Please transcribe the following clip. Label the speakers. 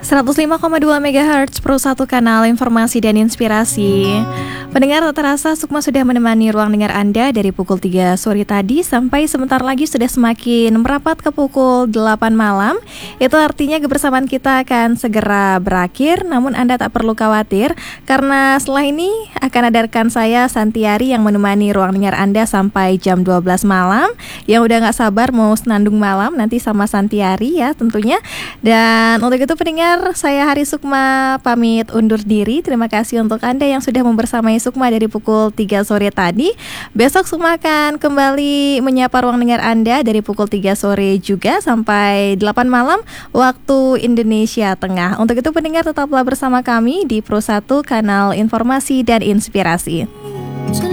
Speaker 1: 105,2 MHz Pro 1 Kanal Informasi dan Inspirasi. Pendengar, tak terasa Sukma sudah menemani ruang dengar Anda dari pukul 3 sore tadi sampai sebentar lagi sudah semakin merapat ke pukul 8 malam. Itu artinya kebersamaan kita akan segera berakhir, namun Anda tak perlu khawatir karena setelah ini akan ada rekan saya Santiari yang menemani ruang dengar Anda sampai jam 12 malam. Yang udah gak sabar mau senandung malam nanti sama Santiari ya tentunya. Dan untuk itu pendengar, saya Hari Sukma pamit undur diri. Terima kasih untuk Anda yang sudah membersamai Sukma dari pukul 3 sore tadi. Besok Sukma akan kembali menyapa ruang dengar Anda dari pukul 3 sore juga sampai 8 malam waktu Indonesia Tengah. Untuk itu pendengar tetaplah bersama kami di Pro 1 Kanal Informasi dan Inspirasi.